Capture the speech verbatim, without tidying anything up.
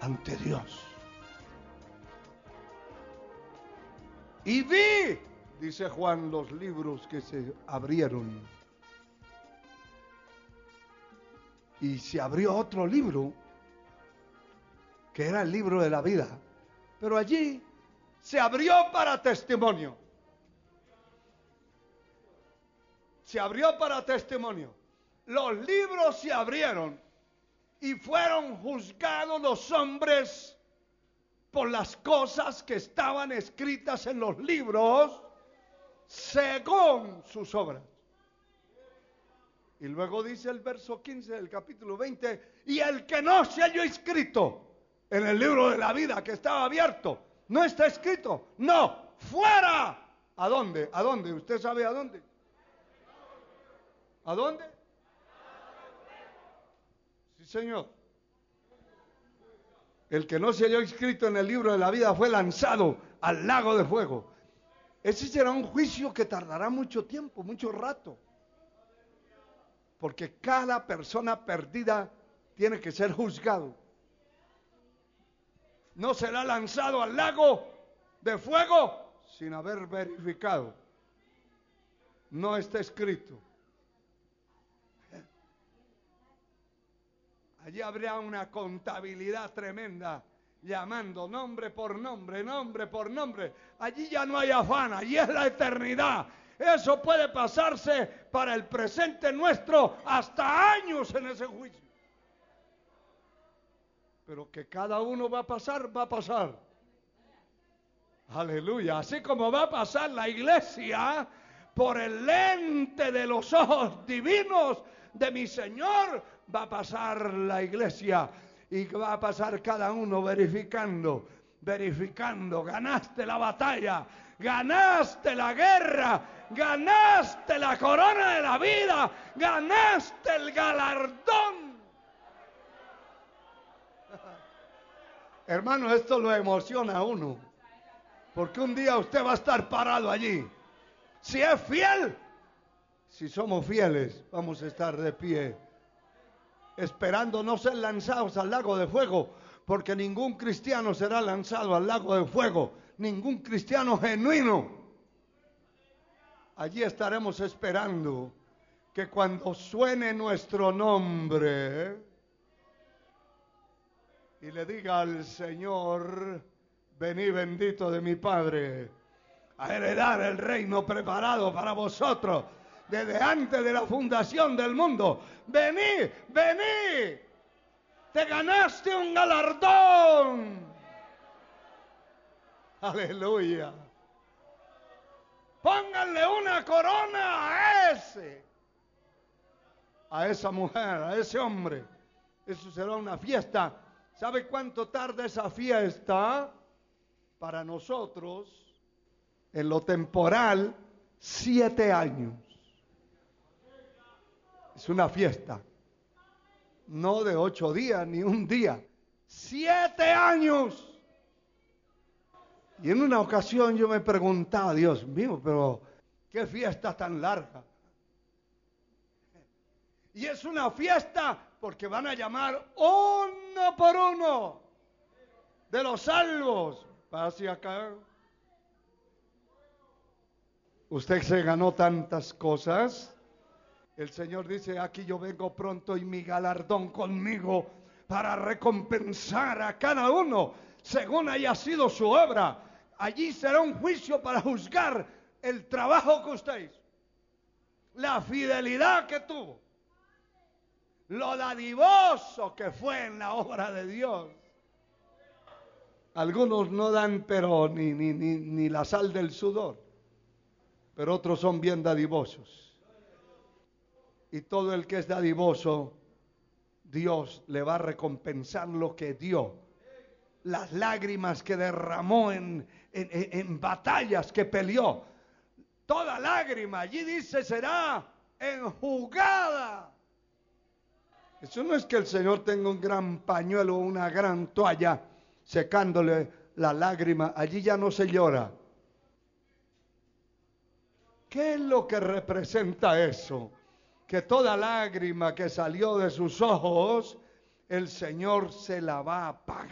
ante Dios. Y vi, dice Juan, los libros que se abrieron. Y se abrió otro libro, que era el libro de la vida. Pero allí se abrió para testimonio. Se abrió para testimonio. Los libros se abrieron y fueron juzgados los hombres por las cosas que estaban escritas en los libros según sus obras. Y luego dice el verso quince del capítulo veinte, y el que no se halló inscrito en el libro de la vida que estaba abierto, no está escrito, no, fuera. ¿A dónde? ¿A dónde? ¿Usted sabe a dónde? ¿A dónde? Sí, señor. El que no se halló inscrito en el libro de la vida fue lanzado al lago de fuego. Ese será un juicio que tardará mucho tiempo, mucho rato. Porque cada persona perdida tiene que ser juzgado. No será lanzado al lago de fuego sin haber verificado. No está escrito. Allí habría una contabilidad tremenda, llamando nombre por nombre, nombre por nombre. Allí ya no hay afán, allí es la eternidad. Eso puede pasarse para el presente nuestro hasta años en ese juicio. Pero que cada uno va a pasar, va a pasar. Aleluya. Así como va a pasar la iglesia por el lente de los ojos divinos de mi Señor, va a pasar la iglesia y va a pasar cada uno verificando, verificando. Ganaste la batalla, ganaste la guerra, ganaste la corona de la vida, ganaste el galardón. Hermano, esto lo emociona a uno, porque un día usted va a estar parado allí. Si es fiel, si somos fieles, vamos a estar de pie, esperando no ser lanzados al lago de fuego, porque ningún cristiano será lanzado al lago de fuego, ningún cristiano genuino. Allí estaremos esperando que cuando suene nuestro nombre y le diga al Señor, vení bendito de mi Padre, a heredar el reino preparado para vosotros desde antes de la fundación del mundo. Vení, vení, te ganaste un galardón. Aleluya. Pónganle una corona a ese, a esa mujer, a ese hombre. Eso será una fiesta. ¿Sabe cuánto tarda esa fiesta? Para nosotros, en lo temporal, siete años. Es una fiesta. No de ocho días, ni un día. Siete años. Y en una ocasión yo me preguntaba, Dios mío, pero qué fiesta tan larga. Y es una fiesta porque van a llamar uno por uno de los salvos. Hacia acá. Usted se ganó tantas cosas. El Señor dice, aquí yo vengo pronto y mi galardón conmigo para recompensar a cada uno según haya sido su obra. Allí será un juicio para juzgar el trabajo que usted hizo, la fidelidad que tuvo, lo dadivoso que fue en la obra de Dios. Algunos no dan pero ni, ni, ni, ni la sal del sudor, pero otros son bien dadivosos. Y todo el que es dadivoso, Dios le va a recompensar lo que dio. Las lágrimas que derramó en, en, en, en batallas que peleó. Toda lágrima, allí dice, será enjugada. Eso no es que el Señor tenga un gran pañuelo o una gran toalla secándole la lágrima. Allí ya no se llora. ¿Qué es lo que representa eso? Que toda lágrima que salió de sus ojos, el Señor se la va a pagar.